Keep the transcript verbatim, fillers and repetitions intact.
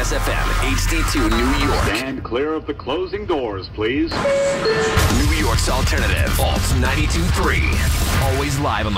Kiss F M, H D two, New York. Stand clear of the closing doors, please. New York's alternative, Alt ninety-two point three. Always live on the